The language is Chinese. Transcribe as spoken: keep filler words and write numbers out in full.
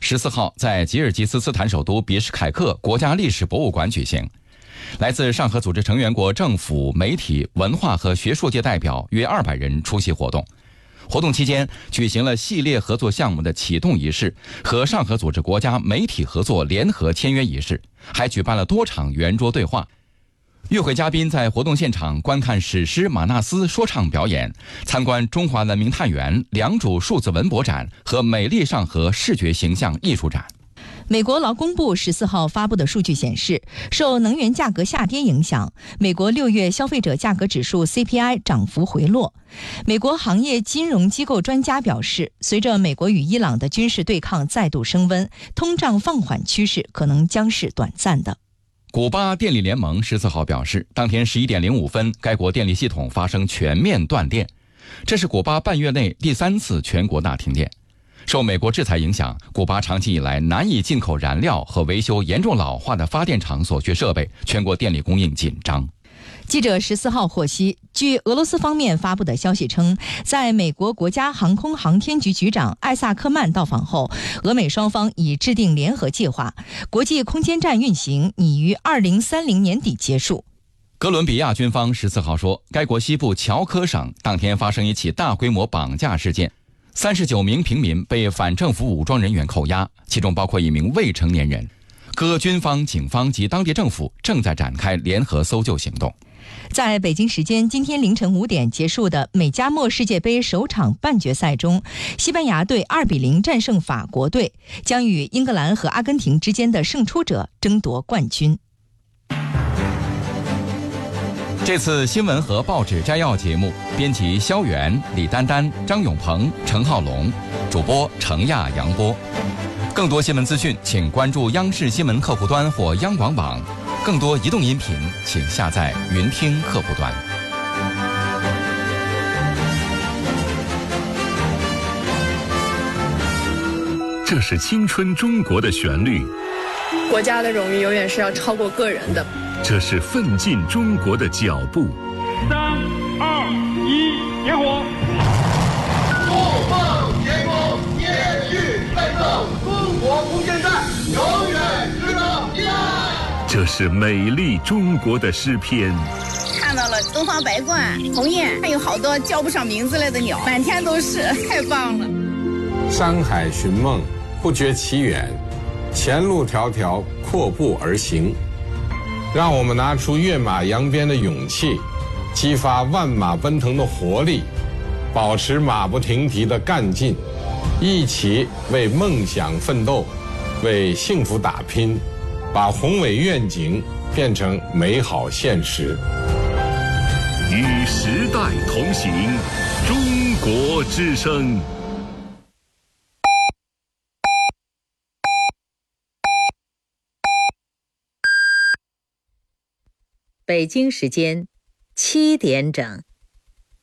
十四号在吉尔吉斯斯坦首都比什凯克国家历史博物馆举行。来自上合组织成员国政府、媒体、文化和学术界代表约二百人出席活动。活动期间举行了系列合作项目的启动仪式和上合组织国家媒体合作联合签约仪式，还举办了多场圆桌对话。与会嘉宾在活动现场观看史诗《马纳斯》说唱表演，参观中华文明探源良渚数字文博展和美丽上合视觉形象艺术展。 美国劳工部十四号发布的数据显示，受能源价格下跌影响，美国六月消费者价格指数 C P I 涨幅回落。美国行业金融机构专家表示，随着美国与伊朗的军事对抗再度升温，通胀放缓趋势可能将是短暂的。 古巴电力联盟十四号表示，当天十一点零五分，该国电力系统发生全面断电，这是古巴半月内第三次全国大停电。受美国制裁影响，古巴长期以来难以进口燃料和维修严重老化的发电厂所需设备，全国电力供应紧张。 记者十四号获悉，据俄罗斯方面发布的消息称，在美国国家航空航天局局长艾萨克曼到访后，俄美双方已制定联合计划，国际空间站运行拟于二零三零年底结束。 哥伦比亚军方十四号说，该国西部乔科省当天发生一起大规模绑架事件，三十九名平民被反政府武装人员扣押，其中包括一名未成年人。各军方、警方及当地政府正在展开联合搜救行动。 在北京时间今天凌晨五点结束的美加墨世界杯首场半决赛中，西班牙队二比零战胜法国队，将与英格兰和阿根廷之间的胜出者争夺冠军。 这次新闻和报纸摘要节目，编辑肖元、李丹丹、张永鹏、陈浩龙，主播程亚、杨波。更多新闻资讯，请关注央视新闻客户端或央广网。更多移动音频，请下载云听客户端。 这是青春中国的旋律， 国家的荣誉永远是要超过个人的。 这是奋进中国的脚步。 三二一，点火！ 不放天空，延续奋斗，中国空间站永远值得依赖。 这是美丽中国的诗篇。 看到了东方白鹳、鸿雁，还有好多叫不上名字来的鸟，满天都是，太棒了。 山海寻梦，不觉其远，前路迢迢，阔步而行。让我们拿出跃马扬鞭的勇气，激发万马奔腾的活力，保持马不停蹄的干劲，一起为梦想奋斗，为幸福打拼，把宏伟愿景变成美好现实。 与时代同行，中国之声。 北京时间七点整。